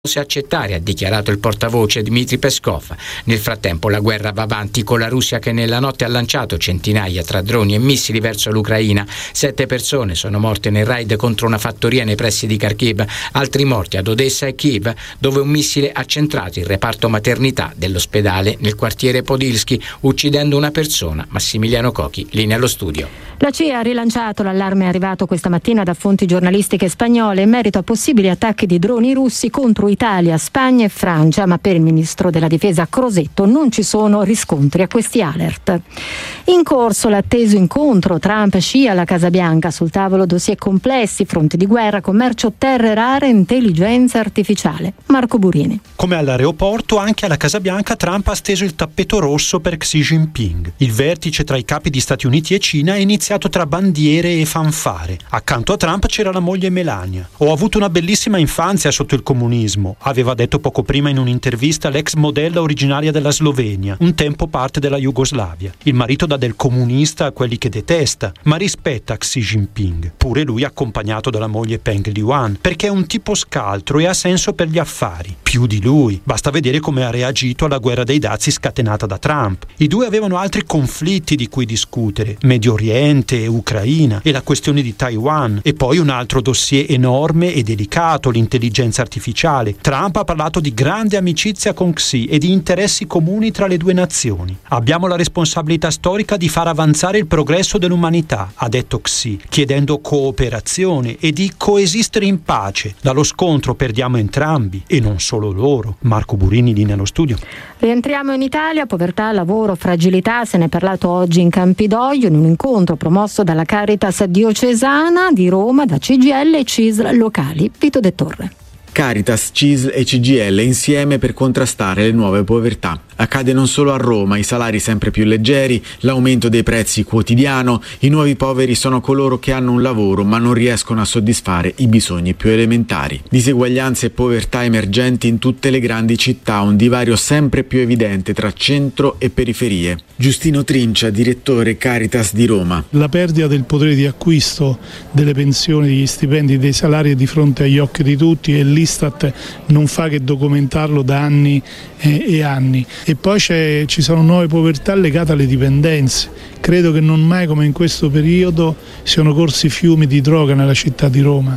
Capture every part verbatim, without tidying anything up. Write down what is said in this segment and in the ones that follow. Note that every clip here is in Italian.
accettare, ha dichiarato il portavoce Dmitry Peskov. Nel frattempo la guerra va avanti con la Russia che nella notte ha lanciato centinaia tra droni e missili verso l'Ucraina. Sette persone sono morte nel raid contro una fattoria nei pressi di Kharkiv, altri morti ad Odessa e Kiev, dove un missile ha centrato il reparto maternità dell'ospedale nel quartiere Podilsky, uccidendo una persona. Massimiliano Cocchi, linea allo studio. La C I A ha rilanciato l'allarme arrivato questa mattina da fonti giornalistiche spagnole in merito a possibili attacchi di droni russi contro Italia, Spagna e Francia, ma per il ministro della difesa Crosetto non ci sono riscontri a questi alert. In corso l'atteso incontro Trump-Xi alla Casa Bianca, sul tavolo dossier complessi, fronte di guerra, commercio terre rare e intelligenza artificiale. Marco Burini. Come all'aeroporto, anche alla Casa Bianca Trump ha steso il tappeto rosso per Xi Jinping. Il vertice tra i capi di Stati Uniti e Cina è iniziato tra bandiere e fanfare. Accanto a Trump c'era la moglie Melania. Ho avuto una bellissima infanzia sotto il comunismo, aveva detto poco prima in un'intervista l'ex modella originaria della Slovenia, un tempo parte della Jugoslavia. Il marito dà del comunista a quelli che detesta, ma rispetta Xi Jinping, pure lui accompagnato dalla moglie Peng Liyuan, perché è un tipo scaltro e ha senso per gli affari. Più di lui, basta vedere come ha reagito alla guerra dei dazi scatenata da Trump. I due avevano altri conflitti di cui discutere, Medio Oriente e Ucraina e la questione di Taiwan, e poi un altro dossier enorme e delicato, l'intelligenza artificiale. Trump ha parlato di grande amicizia con Xi e di interessi comuni tra le due nazioni. Abbiamo la responsabilità storica di far avanzare il progresso dell'umanità, ha detto Xi, chiedendo cooperazione e di coesistere in pace. Dallo scontro perdiamo entrambi e non solo loro. Marco Burini, linea allo studio. Rientriamo in Italia, povertà, lavoro, fragilità, se ne è parlato oggi in Campidoglio in un incontro promosso dalla Caritas diocesana di Roma, da C G I L e C I S L locali. Vito De Torre. Caritas, C I S L e C G I L insieme per contrastare le nuove povertà. Accade non solo a Roma, i salari sempre più leggeri, l'aumento dei prezzi quotidiano, i nuovi poveri sono coloro che hanno un lavoro ma non riescono a soddisfare i bisogni più elementari. Diseguaglianze e povertà emergenti in tutte le grandi città, un divario sempre più evidente tra centro e periferie. Giustino Trincia, direttore Caritas di Roma. La perdita del potere di acquisto delle pensioni, degli stipendi, dei salari è di fronte agli occhi di tutti e l'Istat non fa che documentarlo da anni e, e anni. E poi c'è, ci sono nuove povertà legate alle dipendenze. Credo che non mai come in questo periodo siano corsi fiumi di droga nella città di Roma.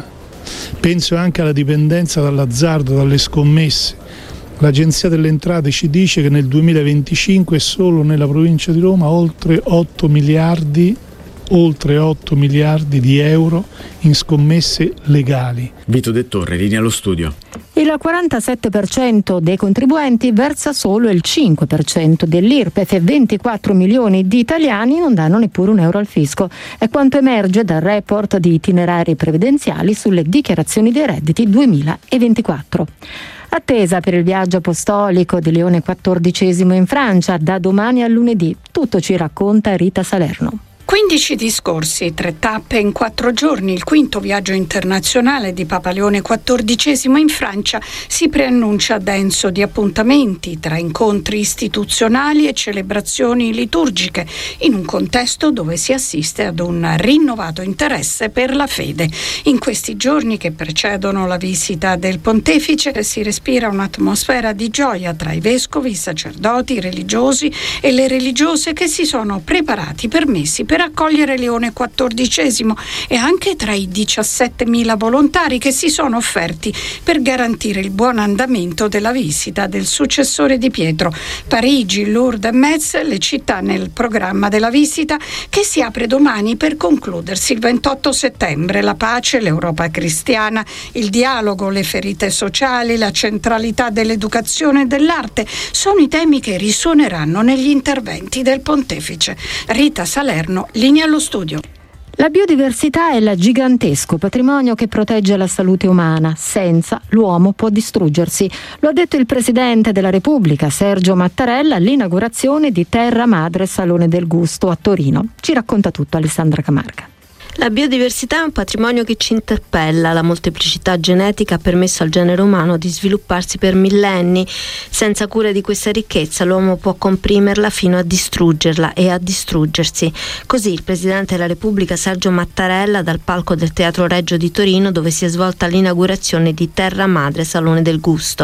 Penso anche alla dipendenza dall'azzardo, dalle scommesse. L'Agenzia delle Entrate ci dice che nel duemilaventicinque solo nella provincia di Roma oltre otto miliardi oltre otto miliardi di euro in scommesse legali. Vito De Torre, linea allo studio. Il quarantasette per cento dei contribuenti versa solo il cinque per cento dell'I R P E F e ventiquattro milioni di italiani non danno neppure un euro al fisco. È quanto emerge dal report di itinerari previdenziali sulle dichiarazioni dei redditi duemilaventiquattro. Attesa per il viaggio apostolico di Leone quattordicesimo in Francia da domani a lunedì. Tutto ci racconta Rita Salerno. quindici discorsi, tre tappe in quattro giorni, il quinto viaggio internazionale di Papa Leone quattordicesimo in Francia si preannuncia denso di appuntamenti tra incontri istituzionali e celebrazioni liturgiche, in un contesto dove si assiste ad un rinnovato interesse per la fede. In questi giorni che precedono la visita del pontefice si respira un'atmosfera di gioia tra i vescovi, i sacerdoti, i religiosi e le religiose che si sono preparati per messi per accogliere Leone quattordicesimo e anche tra i diciassettemila volontari che si sono offerti per garantire il buon andamento della visita del successore di Pietro. Parigi, Lourdes e Metz, le città nel programma della visita che si apre domani per concludersi il ventotto settembre. La pace, l'Europa cristiana, il dialogo, le ferite sociali, la centralità dell'educazione e dell'arte sono i temi che risuoneranno negli interventi del pontefice. Rita Salerno, linea allo studio. La biodiversità è il gigantesco patrimonio che protegge la salute umana. Senza l'uomo può distruggersi. Lo ha detto il Presidente della Repubblica, Sergio Mattarella, all'inaugurazione di Terra Madre Salone del Gusto a Torino. Ci racconta tutto Alessandra Camarca. La biodiversità è un patrimonio che ci interpella. La molteplicità genetica ha permesso al genere umano di svilupparsi per millenni. Senza cura di questa ricchezza l'uomo può comprimerla fino a distruggerla e a distruggersi. Così il Presidente della Repubblica Sergio Mattarella dal palco del Teatro Regio di Torino, dove si è svolta l'inaugurazione di Terra Madre Salone del Gusto.